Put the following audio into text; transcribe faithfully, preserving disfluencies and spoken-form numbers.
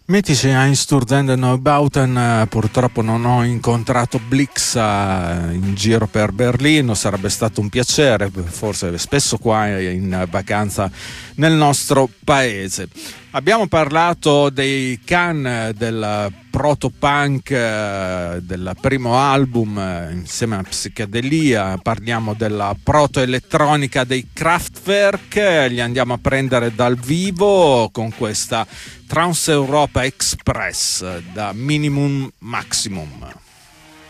Mitici Einstürzen und Neubauten, purtroppo non ho incontrato Blix in giro per Berlino, sarebbe stato un piacere, forse spesso qua in vacanza nel nostro paese. Abbiamo parlato dei Can, del proto-punk, del primo album insieme a Psichedelia, parliamo della proto-elettronica dei Kraftwerk, li andiamo a prendere dal vivo con questa Trans Europa Express da Minimum Maximum.